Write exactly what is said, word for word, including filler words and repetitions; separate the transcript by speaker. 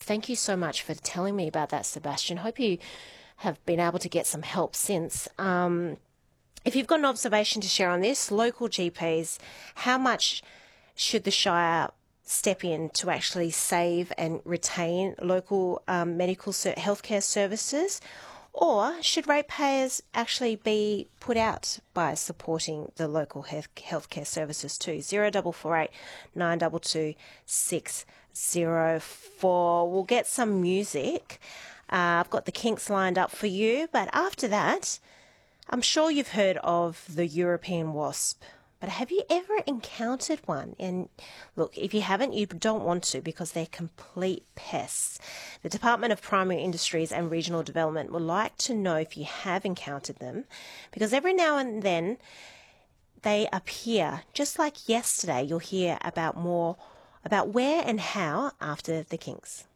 Speaker 1: Thank you so much for telling me about that, Sebastian. Hope you have been able to get some help since. Um, if you've got an observation to share on this, local G Ps, how much should the Shire step in to actually save and retain local um, medical ser- healthcare services? Or should ratepayers actually be put out by supporting the local health healthcare services too? Zero double four eight nine two two six zero four. We'll get some music. Uh, I've got the Kinks lined up for you, but after that, I'm sure you've heard of the European wasp. But have you ever encountered one? And look, if you haven't, you don't want to, because they're complete pests. The Department of Primary Industries and Regional Development would like to know if you have encountered them, because every now and then they appear. Just like yesterday, you'll hear about more about where and how after the Kinks.